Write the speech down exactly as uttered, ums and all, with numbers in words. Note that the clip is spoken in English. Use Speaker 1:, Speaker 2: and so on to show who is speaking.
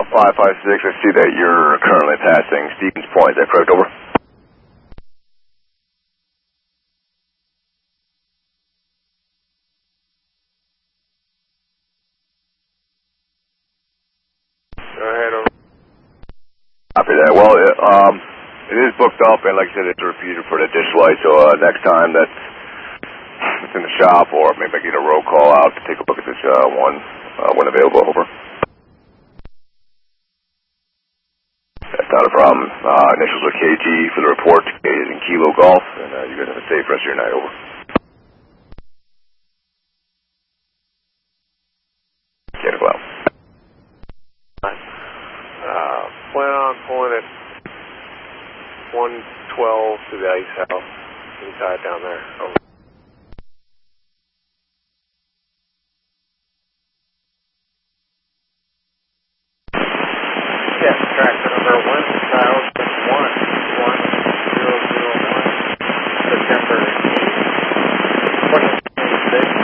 Speaker 1: five five six, I see that you're currently passing Stevens Point. Is that correct? Over.
Speaker 2: Go ahead, over.
Speaker 1: Copy that. Well, it, um, it is booked up, and like I said, it's repeated for the dish light, so uh, next time that's it's in the shop, or maybe I get a roll call out to take a look at this uh, one uh, when available. Over. That's not a problem. Uh, initials are K G for the report. K is in Kilo Golf, and uh, you guys have a safe rest of your night. Over. Get it well.
Speaker 2: Uh, plan on pulling at one twelve to the ice house. You can tie it down there. Over. Yes, tractor number one thousand.